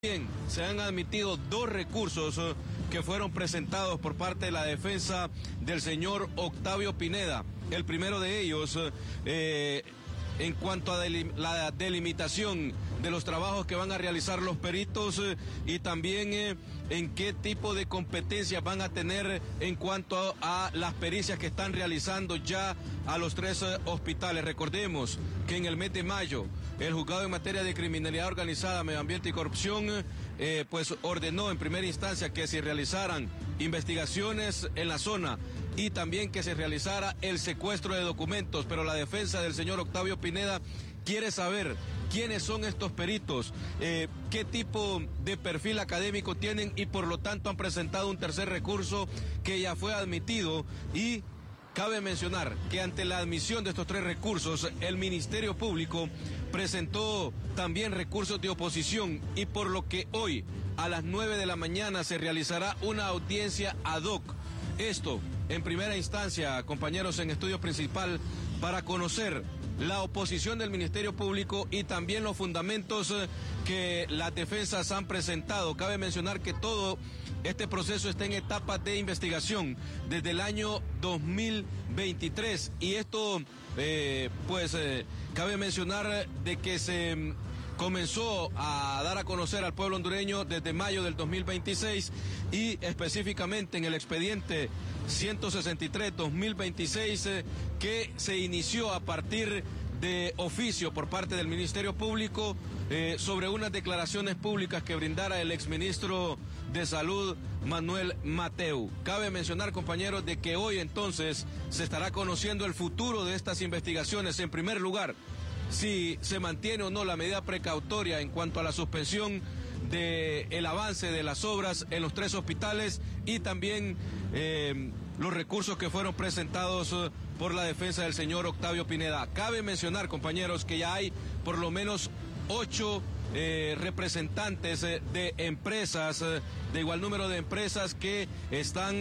Bien, se han admitido dos recursos que fueron presentados por parte de la defensa del señor Octavio Pineda. El primero de ellos, en cuanto a la delimitación de los trabajos que van a realizar los peritos y también en qué tipo de competencias van a tener en cuanto a las pericias que están realizando ya a los tres hospitales. Recordemos que en el mes de mayo el juzgado en materia de criminalidad organizada, medio ambiente y corrupción pues ordenó en primera instancia que se realizaran investigaciones en la zona y también que se realizara el secuestro de documentos, pero la defensa del señor Octavio Pineda quiere saber quiénes son estos peritos, qué tipo de perfil académico tienen y por lo tanto han presentado un tercer recurso que ya fue admitido. Y cabe mencionar que ante la admisión de estos tres recursos, el Ministerio Público presentó también recursos de oposición y por lo que hoy a las 9 de la mañana se realizará una audiencia ad hoc. Esto en primera instancia, compañeros, en estudio principal para conocer la oposición del Ministerio Público y también los fundamentos que las defensas han presentado. Cabe mencionar que todo este proceso está en etapa de investigación desde el año 2023 y esto cabe mencionar de que se comenzó a dar a conocer al pueblo hondureño desde mayo del 2026 y específicamente en el expediente 163-2026 que se inició a partir de oficio por parte del Ministerio Público sobre unas declaraciones públicas que brindara el exministro de Salud, Manuel Mateu. Cabe mencionar, compañeros, de que hoy entonces se estará conociendo el futuro de estas investigaciones. En primer lugar, si se mantiene o no la medida precautoria en cuanto a la suspensión del avance de las obras en los tres hospitales y también los recursos que fueron presentados por la defensa del señor Octavio Pineda. Cabe mencionar, compañeros, que ya hay por lo menos 8 representantes de empresas, de igual número de empresas que están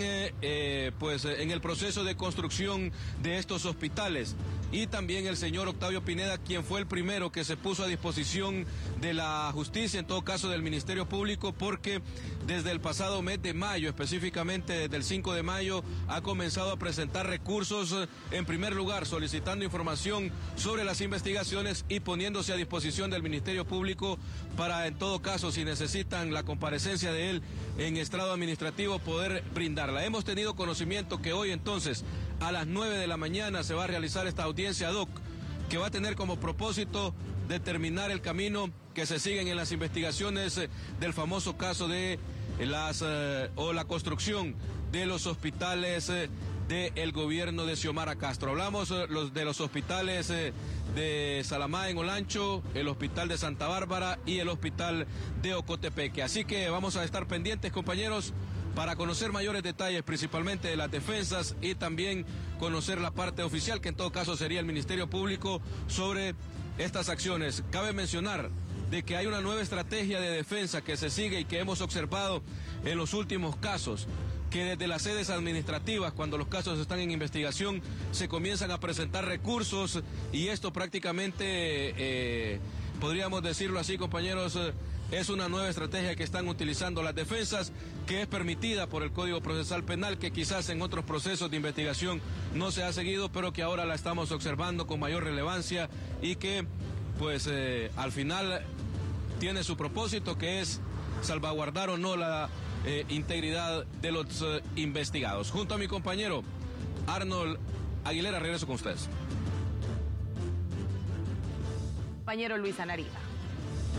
en el proceso de construcción de estos hospitales. Y también el señor Octavio Pineda, quien fue el primero que se puso a disposición de la justicia, en todo caso del Ministerio Público, porque desde el pasado mes de mayo, específicamente desde el 5 de mayo, ha comenzado a presentar recursos, en primer lugar solicitando información sobre las investigaciones y poniéndose a disposición del Ministerio Público para, en todo caso, si necesitan la comparecencia de él en estrado administrativo, poder brindarla. Hemos tenido conocimiento que hoy entonces a las 9 de la mañana se va a realizar esta audiencia ad hoc que va a tener como propósito determinar el camino que se siguen en las investigaciones del famoso caso de la construcción de los hospitales del gobierno de Xiomara Castro. Hablamos de los hospitales de Salamá en Olancho, el hospital de Santa Bárbara y el hospital de Ocotepeque. Así que vamos a estar pendientes, compañeros, para conocer mayores detalles, principalmente de las defensas y también conocer la parte oficial, que en todo caso sería el Ministerio Público, sobre estas acciones. Cabe mencionar de que hay una nueva estrategia de defensa que se sigue y que hemos observado en los últimos casos, que desde las sedes administrativas, cuando los casos están en investigación, se comienzan a presentar recursos y esto prácticamente, podríamos decirlo así, compañeros, es una nueva estrategia que están utilizando las defensas, que es permitida por el Código Procesal Penal, que quizás en otros procesos de investigación no se ha seguido, pero que ahora la estamos observando con mayor relevancia y que, al final tiene su propósito, que es salvaguardar o no la integridad de los investigados. Junto a mi compañero Arnold Aguilera, regreso con ustedes. Compañero Luis Anariba.